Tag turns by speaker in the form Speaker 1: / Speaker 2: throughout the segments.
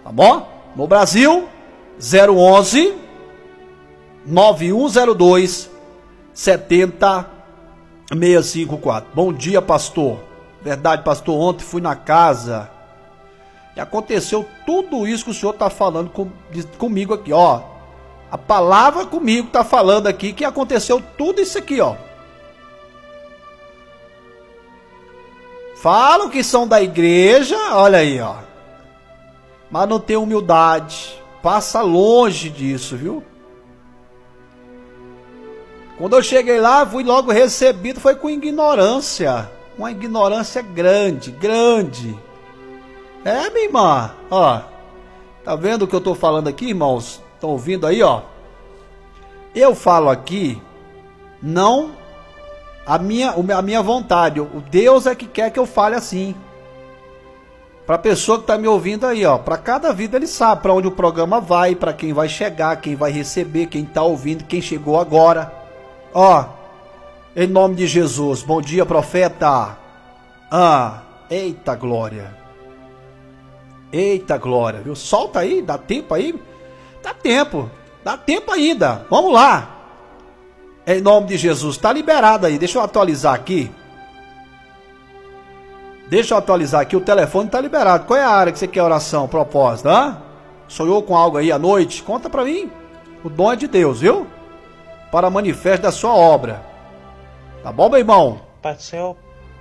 Speaker 1: Tá bom? No Brasil, 011 9102 70654. Bom dia, pastor. Verdade, pastor, ontem fui na casa e aconteceu tudo isso que o senhor está falando comigo aqui, ó. A palavra comigo está falando aqui que aconteceu tudo isso aqui, ó. Falam que são da igreja, olha aí, ó. Mas não tem humildade. Passa longe disso, viu? Quando eu cheguei lá, fui logo recebido, foi com ignorância. Uma ignorância grande, grande. É, minha irmã, ó. Tá vendo o que eu tô falando aqui, irmãos? Estão ouvindo aí, ó? Eu falo aqui, não a minha vontade. O Deus é que quer que eu fale assim. Para a pessoa que está me ouvindo aí, ó, para cada vida ele sabe para onde o programa vai, para quem vai chegar, quem vai receber, quem está ouvindo, quem chegou agora. Ó, em nome de Jesus, bom dia, profeta. Eita glória. Eita glória, viu? Solta aí, dá tempo aí? Dá tempo ainda. Vamos lá. Em nome de Jesus, tá liberado aí. Deixa eu atualizar aqui. O telefone tá liberado. Qual é a área que você quer oração, propósito, Sonhou com algo aí à noite? Conta pra mim. O dom é de Deus, viu? Para manifesto da sua obra. Tá bom, meu irmão?
Speaker 2: Parcel.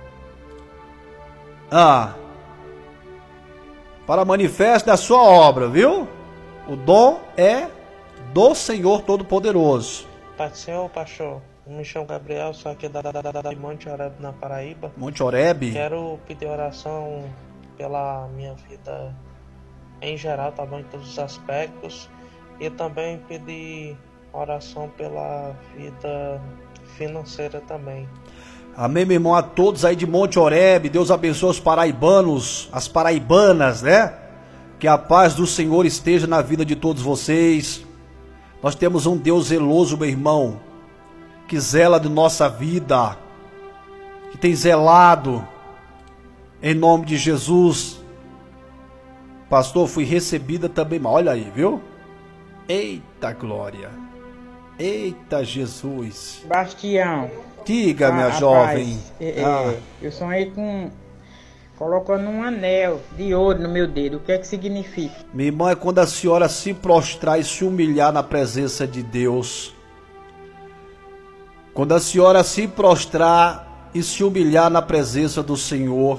Speaker 1: Para manifesto da sua obra, viu? O dom é do Senhor Todo-Poderoso.
Speaker 2: Parcel, pastor. Me chamo Gabriel, sou aqui da Monte Oreb, na Paraíba.
Speaker 1: Monte Oreb?
Speaker 2: Quero pedir oração pela minha vida em geral, tá bom? Em todos os aspectos. E também pedir oração pela vida financeira também.
Speaker 1: Amém, meu irmão, a todos aí de Monte Oreb. Deus abençoe os paraibanos, as paraibanas, né? Que a paz do Senhor esteja na vida de todos vocês. Nós temos um Deus zeloso, meu irmão, que zela de nossa vida, que tem zelado, em nome de Jesus. Pastor, fui recebida também, mas olha aí, viu? Eita glória, eita Jesus.
Speaker 3: Bastião,
Speaker 1: diga, minha jovem.
Speaker 3: Eu sonhei colocando um anel de ouro no meu dedo. O que é que significa?
Speaker 1: Minha irmã, é quando a senhora se prostrar e se humilhar na presença de Deus. Quando a senhora se prostrar e se humilhar na presença do Senhor,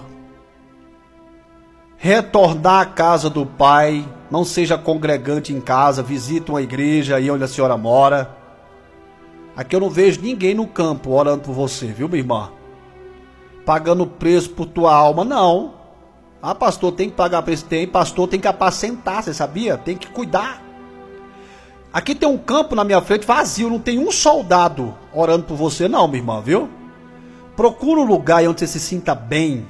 Speaker 1: retornar à casa do Pai, não seja congregante em casa, visite uma igreja aí onde a senhora mora. Aqui eu não vejo ninguém no campo orando por você, viu, minha irmã? Pagando preço por tua alma, não. Pastor, tem que pagar preço? Tem, pastor, tem que apacentar, você sabia? Tem que cuidar. Aqui tem um campo na minha frente vazio, não tem um soldado orando por você não, minha irmã, viu? Procura um lugar onde você se sinta bem.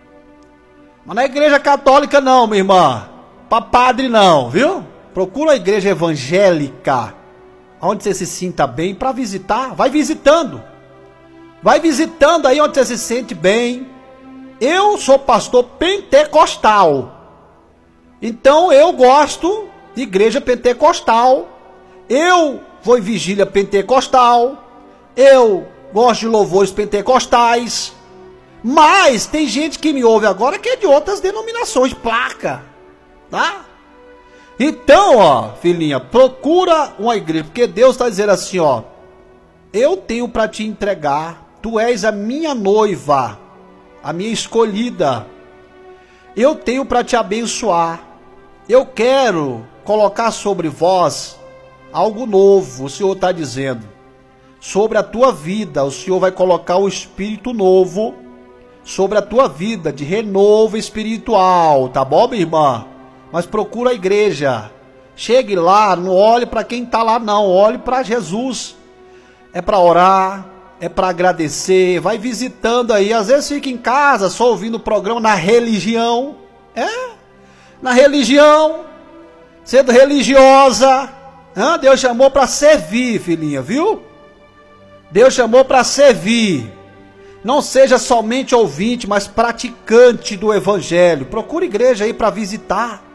Speaker 1: Mas na igreja católica não, minha irmã. Para padre não, viu? Procura a igreja evangélica, onde você se sinta bem para visitar. Vai visitando. Vai visitando aí onde você se sente bem. Eu sou pastor pentecostal. Então eu gosto de igreja pentecostal. Eu vou em vigília pentecostal. Eu gosto de louvores pentecostais. Mas tem gente que me ouve agora que é de outras denominações, placa, tá? Então, ó, filhinha, procura uma igreja, porque Deus está dizendo assim, ó, eu tenho para te entregar, tu és a minha noiva, a minha escolhida, eu tenho para te abençoar, eu quero colocar sobre vós algo novo, o Senhor está dizendo, sobre a tua vida, o Senhor vai colocar o Espírito novo sobre a tua vida, de renovo espiritual, tá bom, minha irmã? Mas procura a igreja, chegue lá, não olhe para quem está lá não, olhe para Jesus, é para orar, é para agradecer, vai visitando aí, às vezes fica em casa só ouvindo o programa na religião, na religião, sendo religiosa, Deus chamou para servir, filhinha, viu? Deus chamou para servir. Não seja somente ouvinte, mas praticante do evangelho. Procure igreja aí para visitar.